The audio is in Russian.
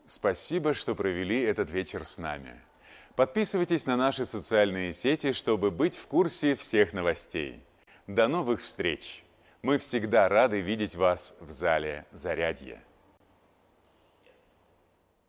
Спасибо, что провели этот вечер с нами. Подписывайтесь на наши социальные сети, чтобы быть в курсе всех новостей. До новых встреч! Мы всегда рады видеть вас в зале Зарядье.